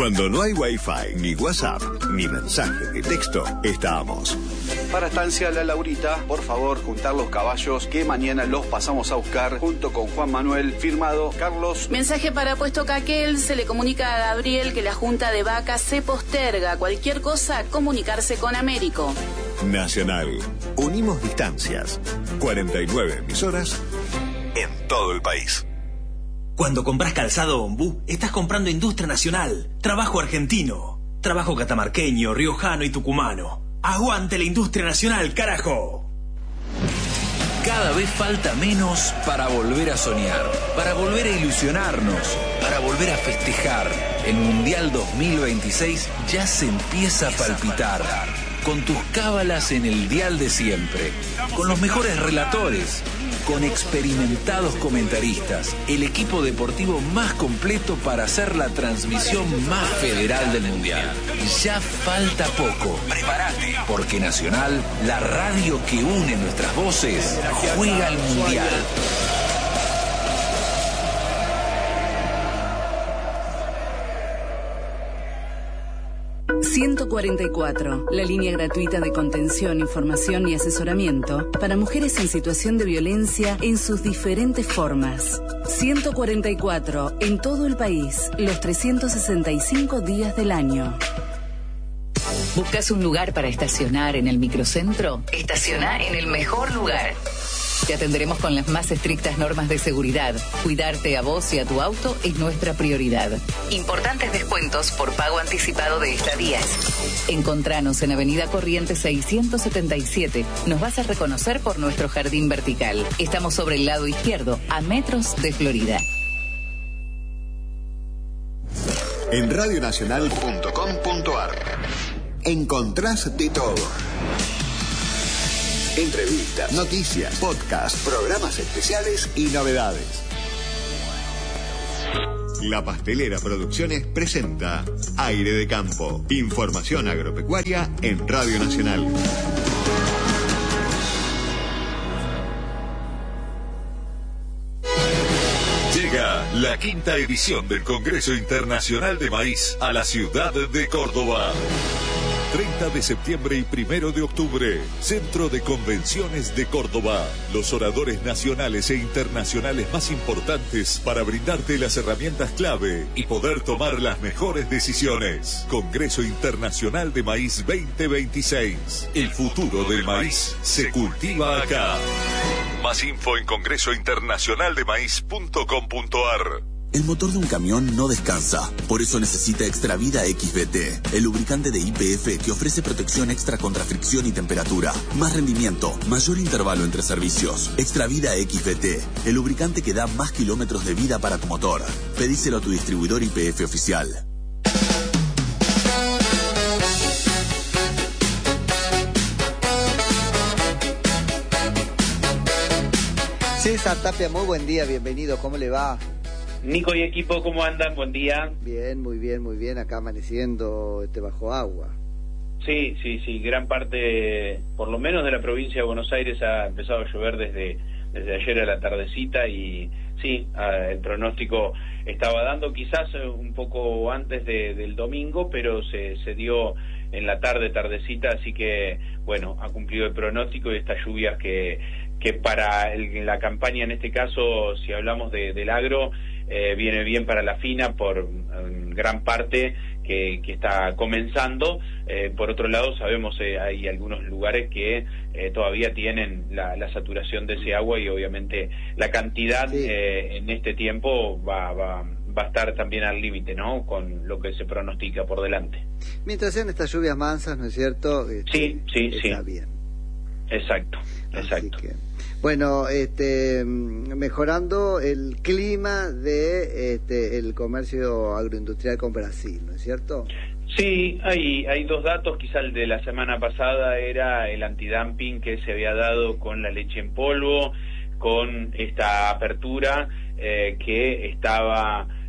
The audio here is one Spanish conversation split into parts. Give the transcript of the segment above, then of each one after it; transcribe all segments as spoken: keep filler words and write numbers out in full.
Cuando no hay Wi-Fi, ni WhatsApp, ni mensaje de texto, estamos. Para Estancia La Laurita, por favor, juntar los caballos que mañana los pasamos a buscar junto con Juan Manuel, firmado Carlos. Mensaje para Puesto Caquel, se le comunica a Gabriel que la junta de vacas se posterga. Cualquier cosa, comunicarse con Américo. Nacional. Unimos distancias. cuarenta y nueve emisoras en todo el país. Cuando compras calzado Ombú, estás comprando industria nacional, trabajo argentino, trabajo catamarqueño, riojano y tucumano. ¡Aguante la industria nacional, carajo! Cada vez falta menos para volver a soñar, para volver a ilusionarnos, para volver a festejar. El Mundial dos mil veintiséis ya se empieza a palpitar. Con tus cábalas en el dial de siempre, con los mejores relatores, con experimentados comentaristas, el equipo deportivo más completo para hacer la transmisión más federal del Mundial. Ya falta poco. Prepárate, porque Nacional, la radio que une nuestras voces, juega el Mundial. ciento cuarenta y cuatro, la línea gratuita de contención, información y asesoramiento para mujeres en situación de violencia en sus diferentes formas. ciento cuarenta y cuatro, en todo el país, los trescientos sesenta y cinco días del año. ¿Buscas un lugar para estacionar en el microcentro? Estaciona en el mejor lugar. Te atenderemos con las más estrictas normas de seguridad. Cuidarte a vos y a tu auto es nuestra prioridad. Importantes descuentos por pago anticipado de estadías. Encontranos en Avenida Corrientes seiscientos setenta y siete. Nos vas a reconocer por nuestro jardín vertical. Estamos sobre el lado izquierdo, a metros de Florida. En radio nacional punto com punto a r encontrás de todo. Entrevistas, noticias, podcasts, programas especiales y novedades. La Pastelera Producciones presenta Aire de Campo. Información agropecuaria en Radio Nacional. Llega la quinta edición del Congreso Internacional de Maíz a la ciudad de Córdoba. treinta de septiembre y primero de octubre, Centro de Convenciones de Córdoba. Los oradores nacionales e internacionales más importantes para brindarte las herramientas clave y poder tomar las mejores decisiones. Congreso Internacional de Maíz veinte veintiséis. El futuro del maíz se cultiva acá. Más info en congreso internacional de maíz punto com punto a r. El motor de un camión no descansa, por eso necesita Extravida X B T, el lubricante de Y P F que ofrece protección extra contra fricción y temperatura, más rendimiento, mayor intervalo entre servicios. Extravida X B T, el lubricante que da más kilómetros de vida para tu motor. Pedíselo a tu distribuidor Y P F oficial. César Tapia, muy buen día, bienvenido, ¿cómo le va? Nico y equipo, ¿cómo andan? Buen día. Bien, muy bien, muy bien, acá amaneciendo este bajo agua. Sí, sí, sí, gran parte, por lo menos de la provincia de Buenos Aires, ha empezado a llover desde, desde ayer a la tardecita y sí, el pronóstico estaba dando quizás un poco antes de, del domingo, pero se, se dio en la tarde, tardecita, así que, bueno, ha cumplido el pronóstico y estas lluvias que, que para el, la campaña, en este caso, si hablamos de, del agro, Eh, viene bien para la fina por um, gran parte que, que está comenzando. Eh, por otro lado, sabemos eh, hay algunos lugares que eh, todavía tienen la, la saturación de ese agua y obviamente la cantidad sí. eh, en este tiempo va, va, va a estar también al límite, ¿no? Con lo que se pronostica por delante. Mientras sean estas lluvias mansas, ¿no es cierto? Este, sí, sí, está sí. bien. Exacto, exacto. Que, bueno, este, mejorando el clima de este, el comercio agroindustrial con Brasil, ¿no es cierto? Sí, hay, hay dos datos, quizá el de la semana pasada era el antidumping que se había dado con la leche en polvo, con esta apertura eh, que estaba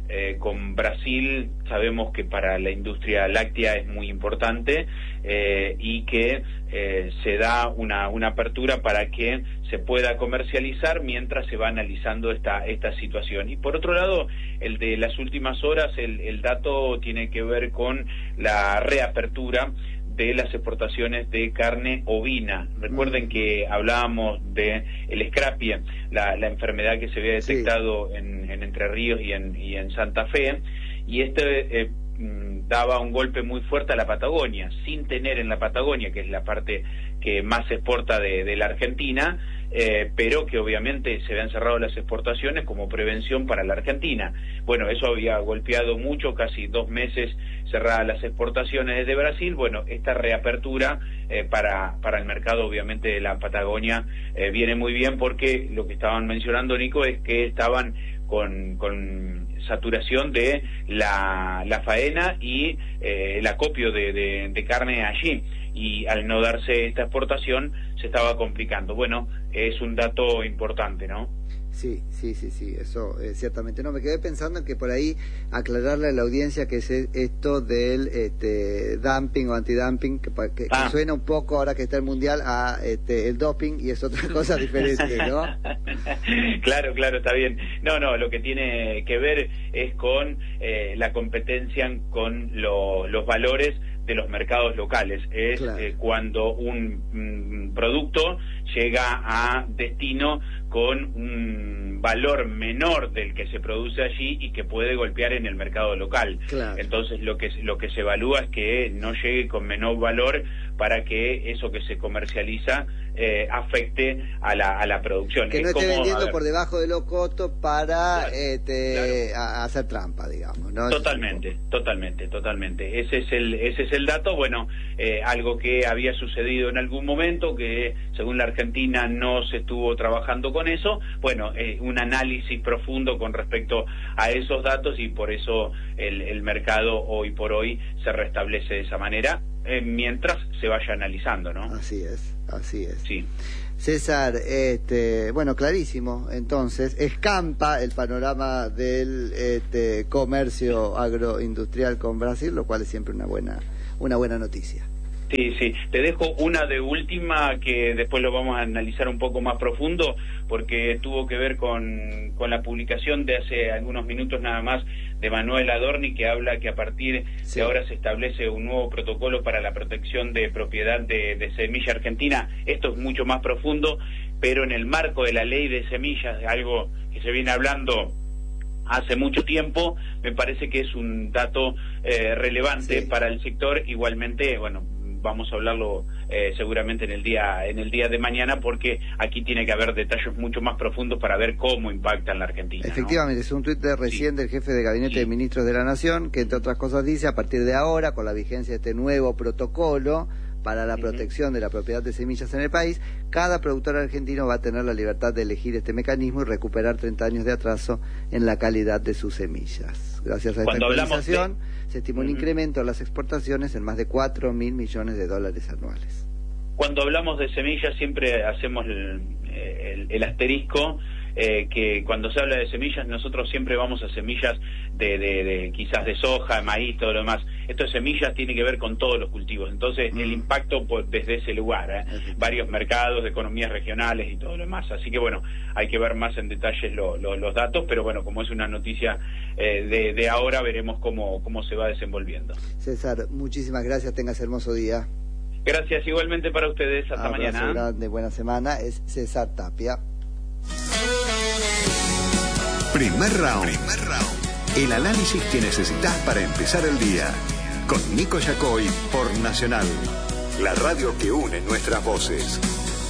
eh, con Brasil sabemos que para la industria láctea es muy importante eh, y que eh, se da una, una apertura para que se pueda comercializar mientras se va analizando esta, esta situación. Y por otro lado, el de las últimas horas, el, el dato tiene que ver con la reapertura de las exportaciones de carne ovina. Recuerden que hablábamos de el escrapie, la, la enfermedad que se había detectado sí. en, en Entre Ríos y en, y en Santa Fe, y este eh, daba un golpe muy fuerte a la Patagonia, sin tener en la Patagonia, que es la parte que más se exporta de, de la Argentina, eh, pero que obviamente se habían cerrado las exportaciones como prevención para la Argentina. Bueno, eso había golpeado mucho, casi dos meses cerradas las exportaciones desde Brasil. Bueno, esta reapertura eh, para, para el mercado obviamente de la Patagonia eh, viene muy bien, porque lo que estaban mencionando, Nico, es que estaban con, con saturación de la, la faena y eh, el acopio de, de, de carne allí, y al no darse esta exportación se estaba complicando. Bueno, es un dato importante, ¿no? Sí, sí, sí, sí, eso eh, ciertamente. No, me quedé pensando en que por ahí aclararle a la audiencia que es esto del este, dumping o antidumping, que, que, ah. que suena un poco, ahora que está el mundial, a este, el doping, y es otra cosa diferente, ¿no? Claro, claro, está bien. No, no, lo que tiene que ver es con eh, la competencia con lo, los valores de los mercados locales. Es claro. eh, cuando un mm, producto llega a destino con un valor menor del que se produce allí y que puede golpear en el mercado local. Claro. Entonces lo que lo que se evalúa es que no llegue con menor valor para que eso que se comercializa eh, afecte a la, a la producción. Que es no esté como, vendiendo por debajo de lo costo para claro, este, claro. A, a hacer trampa, digamos, ¿no? Totalmente, totalmente, totalmente. Ese es el ese es el dato. Bueno, eh, algo que había sucedido en algún momento, que según la Argentina no se estuvo trabajando con eso. Bueno, eh, un análisis profundo con respecto a esos datos, y por eso el, el mercado hoy por hoy se restablece de esa manera, eh, mientras se vaya analizando, ¿no? Así es, así es. Sí. César, este, bueno, clarísimo, entonces, escampa el panorama del este, comercio agroindustrial con Brasil, lo cual es siempre una buena, una buena noticia. Sí, sí. Te dejo una de última que después lo vamos a analizar un poco más profundo, porque tuvo que ver con, con la publicación de hace algunos minutos nada más de Manuel Adorni, que habla que a partir sí. de ahora se establece un nuevo protocolo para la protección de propiedad de, de semilla argentina. Esto es mucho más profundo, pero en el marco de la ley de semillas, algo que se viene hablando hace mucho tiempo, me parece que es un dato eh, relevante sí. para el sector. Igualmente, bueno, vamos a hablarlo eh, seguramente en el día en el día de mañana, porque aquí tiene que haber detalles mucho más profundos para ver cómo impacta en la Argentina. Efectivamente, ¿no? Es un tuit de recién sí. del jefe de Gabinete sí. de Ministros de la Nación, que entre otras cosas dice: a partir de ahora, con la vigencia de este nuevo protocolo para la protección uh-huh. de la propiedad de semillas en el país, cada productor argentino va a tener la libertad de elegir este mecanismo y recuperar treinta años de atraso en la calidad de sus semillas. Gracias a esta Cuando actualización de... se estima un uh-huh. incremento en las exportaciones en más de cuatro mil millones de dólares anuales. Cuando hablamos de semillas siempre hacemos el, el, el asterisco, eh, que cuando se habla de semillas nosotros siempre vamos a semillas de, de, de quizás de soja, maíz, todo lo demás. Esto de semillas tiene que ver con todos los cultivos, entonces mm. el impacto pues, desde ese lugar, ¿eh? varios mercados, economías regionales y todo lo demás. Así que bueno, hay que ver más en detalles lo, lo, los datos, pero bueno, como es una noticia eh, de, de ahora, veremos cómo, cómo se va desenvolviendo. César, muchísimas gracias, tengas hermoso día. Gracias, igualmente para ustedes, hasta Abrazo mañana. Grande, buena semana. Es César Tapia. Primer round. Primer round. El análisis que necesitas para empezar el día. Con Nico Yacoy por Nacional, la radio que une nuestras voces.